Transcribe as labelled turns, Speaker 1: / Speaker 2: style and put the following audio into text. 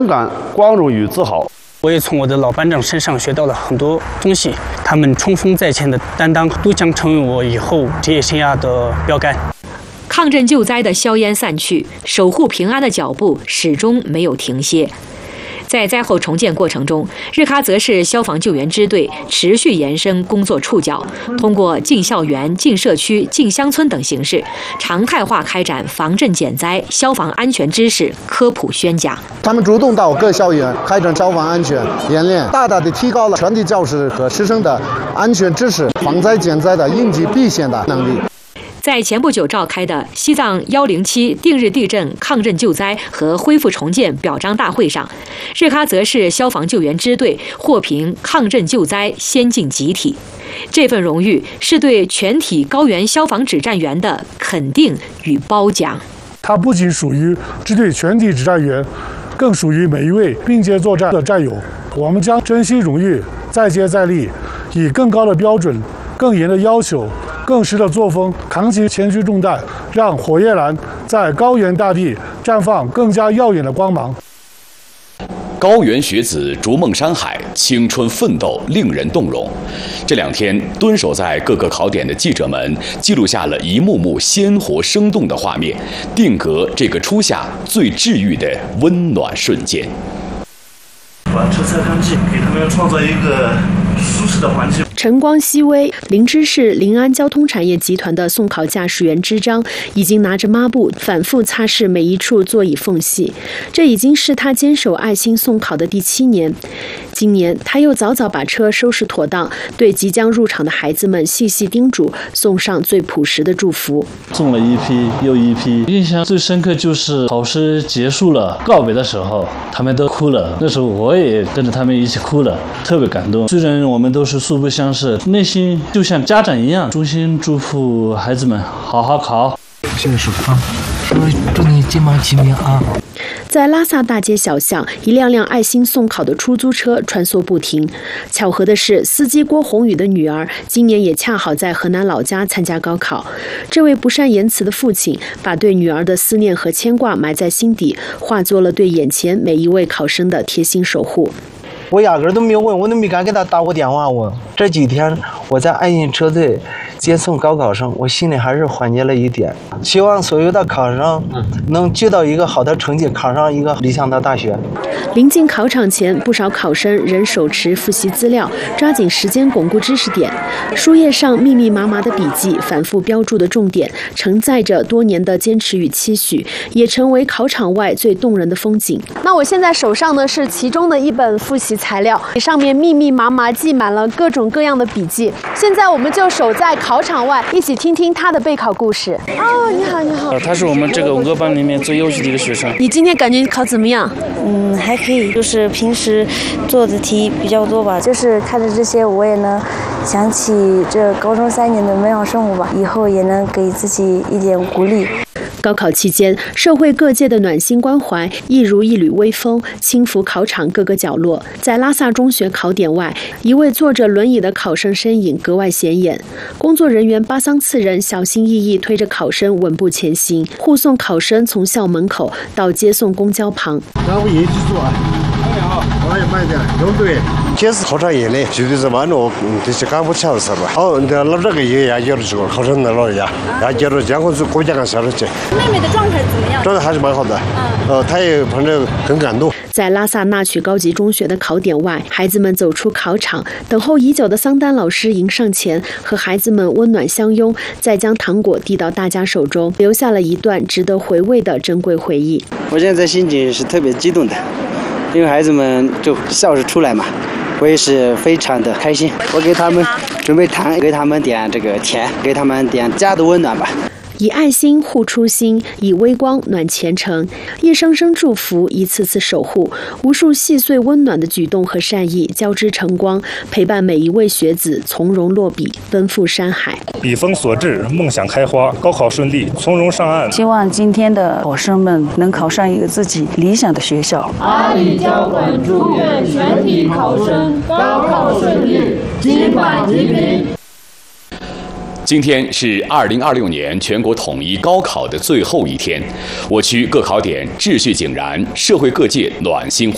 Speaker 1: 感光荣与自豪。
Speaker 2: 我也从我的老班长身上学到了很多东西，他们冲锋在前的担当都将成为我以后职业生涯的标杆。
Speaker 3: 抗震救灾的硝烟散去，守护平安的脚步始终没有停歇。在灾后重建过程中，日喀则市消防救援支队持续延伸工作触角，通过进校园、进社区、进乡村等形式，常态化开展防震减灾、消防安全知识科普宣讲。
Speaker 4: 他们主动到各校园开展消防安全演练，大大的提高了全体教师和师生的安全知识、防灾减灾的应急避险的能力。
Speaker 3: 在前不久召开的西藏107定日地震抗震救灾和恢复重建表彰大会上，日喀则市消防救援支队获评抗震救灾先进集体。这份荣誉是对全体高原消防指战员的肯定与褒奖。
Speaker 5: 它不仅属于支队全体指战员，更属于每一位并肩作战的战友。我们将珍惜荣誉，再接再厉，以更高的标准、更严的要求、更实的作风，扛起前驱重担，让火焰蓝在高原大地绽放更加耀眼的光芒。
Speaker 6: 高原学子逐梦山海，青春奋斗令人动容。这2天，蹲守在各个考点的记者们记录下了一幕幕鲜活生动的画面，定格这个初夏最治愈的温暖瞬间。
Speaker 7: 完成测量计，给他们创造一个舒适的环境。
Speaker 8: 晨光熹微，林芝市临安交通产业集团的送考驾驶员支章已经拿着抹布反复擦拭每一处座椅缝隙，这已经是他坚守爱心送考的第7年。今年他又早早把车收拾妥当，对即将入场的孩子们细细叮嘱，送上最朴实的祝福。
Speaker 9: 送了一批又一批，印象最深刻就是考试结束了告别的时候，他们都哭了，那时候我也跟着他们一起哭了，特别感动。虽然我们都是素不相识，内心就像家长一样，衷心祝福孩子们好好考。
Speaker 10: 现在说祝你金榜题名啊！
Speaker 8: 在拉萨大街小巷，一辆辆爱心送考的出租车穿梭不停。巧合的是，司机郭宏宇的女儿今年也恰好在河南老家参加高考。这位不善言辞的父亲，把对女儿的思念和牵挂埋在心底，化作了对眼前每一位考生的贴心守护。
Speaker 10: 我压根都没有问，我都没敢给他打过电话。这几天我在爱心车队接送高考生，我心里还是缓解了一点。希望所有的考生能取到一个好的成绩，考上一个理想的大学。
Speaker 8: 临近考场前，不少考生仍手持复习资料，抓紧时间巩固知识点。书页上密密麻麻的笔记，反复标注的重点，承载着多年的坚持与期许，也成为考场外最动人的风景。
Speaker 11: 那我现在手上呢是其中的一本复习材料，上面密密麻麻记满了各种各样的笔记。现在我们就守在考场外，一起听听他的备考故事。哦，你好，你好。
Speaker 2: 他是我们这个文科班里面最优秀的一个学生。
Speaker 11: 你今天感觉考怎么样？
Speaker 12: 还可以，就是平时做的题比较多吧，就是看着这些我也能想起这高中3年的美好生活吧，以后也能给自己一点鼓励。
Speaker 8: 高考期间，社会各界的暖心关怀一如一缕微风，轻拂考场各个角落。在拉萨中学考点外，一位坐着轮椅的考生身影格外显眼。工作人员巴桑次人小心翼翼推着考生稳步前行，护送考生从校门口到接送公交旁。
Speaker 4: 我一起做啊。我也慢点，用对。
Speaker 13: 这是考场演练，绝对是完了，这是干不巧的事吧？好，那老这个也要这个考生的老人家，要接着监控是国家干啥的去。
Speaker 11: 妹妹的状态怎么样？
Speaker 13: 状态还是蛮好的。她也反正很感动。
Speaker 8: 在拉萨纳曲高级中学的考点外，孩子们走出考场，等候已久的桑丹老师迎上前，和孩子们温暖相拥，再将糖果递到大家手中，留下了一段值得回味的珍贵回忆。
Speaker 2: 我现在心情是特别激动的，因为孩子们就笑着出来嘛，我也是非常的开心。我给他们准备糖，给他们点这个甜，给他们点家的温暖吧。
Speaker 8: 以爱心护初心，以微光暖前程，一声声祝福，一次次守护，无数细碎温暖的举动和善意交织成光，陪伴每一位学子从容落笔，奔赴山海。
Speaker 5: 笔锋所至，梦想开花，高考顺利，从容上岸。
Speaker 12: 希望今天的考生们能考上一个自己理想的学校。
Speaker 14: 阿里交管祝愿全体考生高考顺利，金榜题名。
Speaker 6: 今天是2026年全国统一高考的最后一天，我区各考点秩序井然，社会各界暖心互